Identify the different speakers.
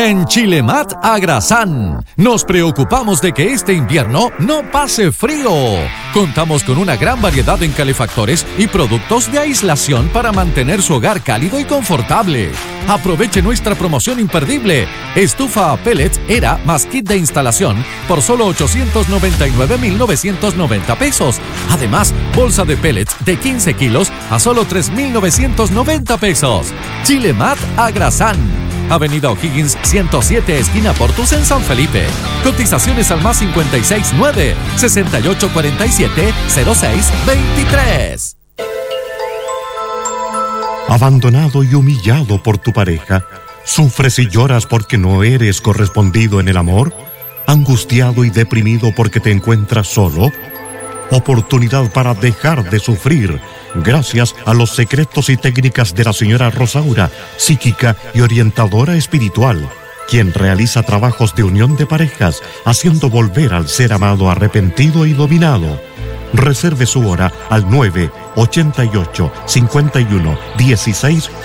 Speaker 1: En Chilemat Agrasán, nos preocupamos de que este invierno no pase frío. Contamos con una gran variedad en calefactores y productos de aislación para mantener su hogar cálido y confortable. Aproveche nuestra promoción imperdible. Estufa a pellets ERA más kit de instalación por solo 899,990 pesos. Además, bolsa de pellets de 15 kilos a solo 3,990 pesos. Chilemat Agrasán. Avenida O'Higgins 107, esquina Portus en San Felipe. Cotizaciones al más 569-6847-0623.
Speaker 2: Abandonado y humillado por tu pareja, ¿sufres y lloras porque no eres correspondido en el amor? ¿Angustiado y deprimido porque te encuentras solo? Oportunidad para dejar de sufrir gracias a los secretos y técnicas de la señora Rosaura, psíquica y orientadora espiritual, quien realiza trabajos de unión de parejas, haciendo volver al ser amado arrepentido y dominado. Reserve su hora al 988-51-16